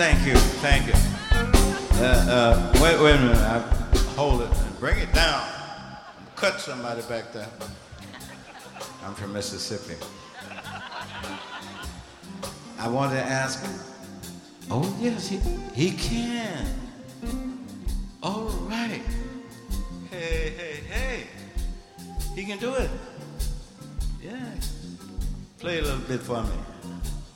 Thank you, thank you. Wait a minute. Hold it and bring it down. Cut somebody back there. I'm from Mississippi. I wanted to ask him. Oh, yes, he can. All right. Hey. He can do it. Yeah. Play a little bit for me.